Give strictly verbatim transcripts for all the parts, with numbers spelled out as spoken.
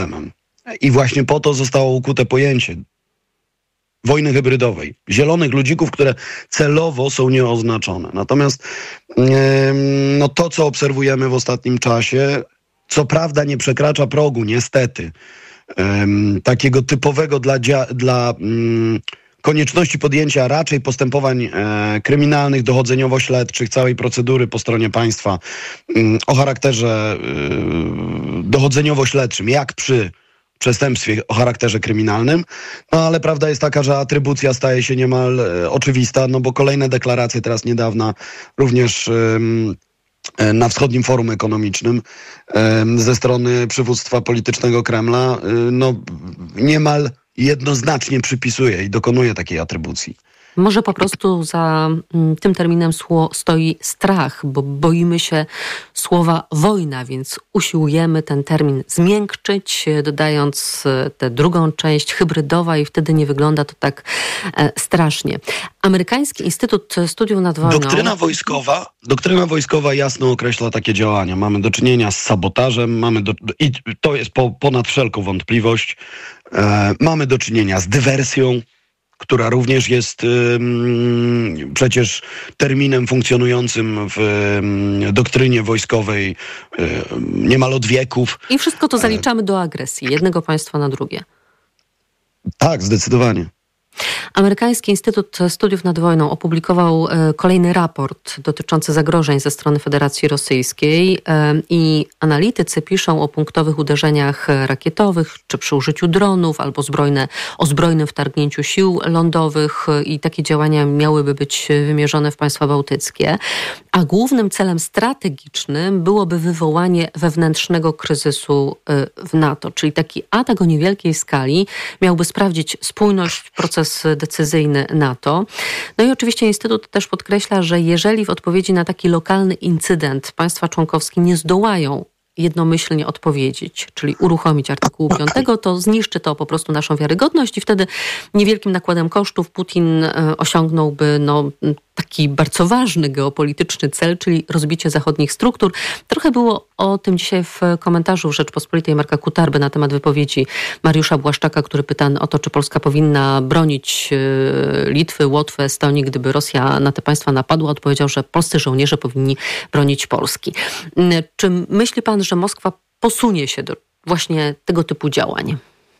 problemem. I właśnie po to zostało ukute pojęcie wojny hybrydowej. Zielonych ludzików, które celowo są nieoznaczone. Natomiast no, to, co obserwujemy w ostatnim czasie, co prawda nie przekracza progu, niestety, takiego typowego dla, dla um, konieczności podjęcia raczej postępowań e, kryminalnych, dochodzeniowo-śledczych, całej procedury po stronie państwa um, o charakterze e, dochodzeniowo-śledczym, jak przy przestępstwie o charakterze kryminalnym, no ale prawda jest taka, że atrybucja staje się niemal e, oczywista, no bo kolejne deklaracje teraz niedawna, również e, na Wschodnim Forum Ekonomicznym e, ze strony przywództwa politycznego Kremla, e, no niemal jednoznacznie przypisuje i dokonuje takiej atrybucji. Może po prostu za tym terminem stoi strach, bo boimy się słowa wojna, więc usiłujemy ten termin zmiękczyć, dodając tę drugą część hybrydowa i wtedy nie wygląda to tak strasznie. Amerykański Instytut Studiów nad Wojną... Doktryna wojskowa, doktryna wojskowa jasno określa takie działania. Mamy do czynienia z sabotażem, mamy do, i to jest po, ponad wszelką wątpliwość. E, mamy do czynienia z dywersją, która również jest um, przecież terminem funkcjonującym w um, doktrynie wojskowej um, niemal od wieków. I wszystko to zaliczamy do agresji jednego państwa na drugie. Tak, zdecydowanie. Amerykański Instytut Studiów nad Wojną opublikował kolejny raport dotyczący zagrożeń ze strony Federacji Rosyjskiej i analitycy piszą o punktowych uderzeniach rakietowych, czy przy użyciu dronów, albo zbrojne, o zbrojnym wtargnięciu sił lądowych i takie działania miałyby być wymierzone w państwa bałtyckie. A głównym celem strategicznym byłoby wywołanie wewnętrznego kryzysu w NATO, czyli taki atak o niewielkiej skali miałby sprawdzić spójność, proces decyzyjny NATO. No i oczywiście Instytut też podkreśla, że jeżeli w odpowiedzi na taki lokalny incydent państwa członkowskie nie zdołają jednomyślnie odpowiedzieć, czyli uruchomić artykułu piątego, to zniszczy to po prostu naszą wiarygodność i wtedy niewielkim nakładem kosztów Putin osiągnąłby no, taki bardzo ważny geopolityczny cel, czyli rozbicie zachodnich struktur. Trochę było o tym dzisiaj w komentarzu w Rzeczpospolitej Marka Kutarby na temat wypowiedzi Mariusza Błaszczaka, który pytany o to, czy Polska powinna bronić Litwy, Łotwy, Estonii, gdyby Rosja na te państwa napadła, odpowiedział, że polscy żołnierze powinni bronić Polski. Czy myśli pan, że Moskwa posunie się do właśnie tego typu działań?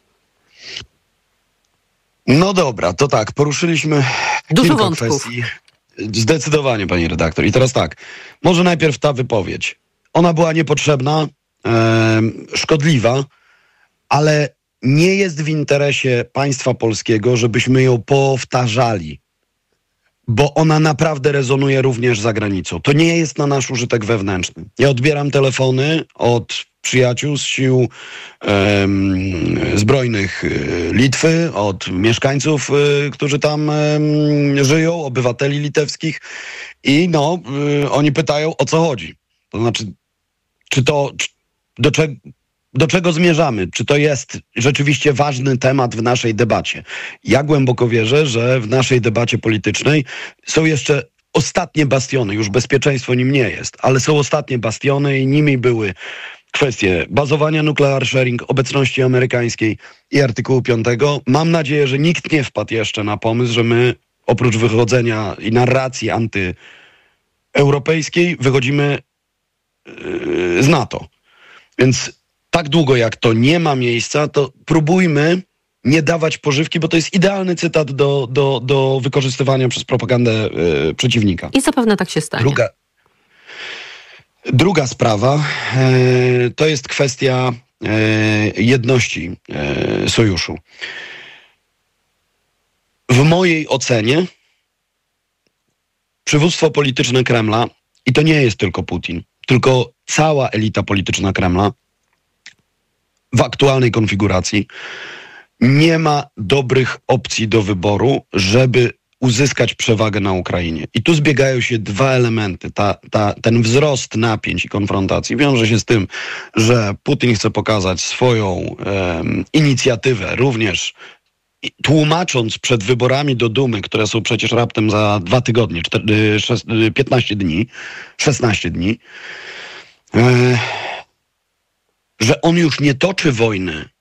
No dobra, to tak, poruszyliśmy Dużo kilka wątków. kwestii. Zdecydowanie, pani redaktor. I teraz tak, może najpierw ta wypowiedź. Ona była niepotrzebna, e, szkodliwa, ale nie jest w interesie państwa polskiego, żebyśmy ją powtarzali, bo ona naprawdę rezonuje również za granicą. To nie jest na nasz użytek wewnętrzny. Ja odbieram telefony od przyjaciół z sił um, zbrojnych Litwy, od mieszkańców, y, którzy tam y, żyją, obywateli litewskich i no, y, oni pytają, o co chodzi. To znaczy, czy to, czy, do, cze, do czego zmierzamy? Czy to jest rzeczywiście ważny temat w naszej debacie? Ja głęboko wierzę, że w naszej debacie politycznej są jeszcze ostatnie bastiony, już bezpieczeństwo nim nie jest, ale są ostatnie bastiony i nimi były kwestie bazowania nuclear sharing, obecności amerykańskiej i artykułu piątego. Mam nadzieję, że nikt nie wpadł jeszcze na pomysł, że my oprócz wychodzenia i narracji antyeuropejskiej wychodzimy yy, z NATO. Więc tak długo jak to nie ma miejsca, to próbujmy nie dawać pożywki, bo to jest idealny cytat do, do, do wykorzystywania przez propagandę yy, przeciwnika. I zapewne tak się stanie. Druga, druga sprawa e, to jest kwestia e, jedności e, sojuszu. W mojej ocenie przywództwo polityczne Kremla, i to nie jest tylko Putin, tylko cała elita polityczna Kremla w aktualnej konfiguracji nie ma dobrych opcji do wyboru, żeby uzyskać przewagę na Ukrainie. I tu zbiegają się dwa elementy. Ta, ta, ten wzrost napięć i konfrontacji wiąże się z tym, że Putin chce pokazać swoją um, inicjatywę, również tłumacząc przed wyborami do Dumy, które są przecież raptem za dwa tygodnie, cztery, sześć, piętnaście dni, szesnaście dni, e, że on już nie toczy wojny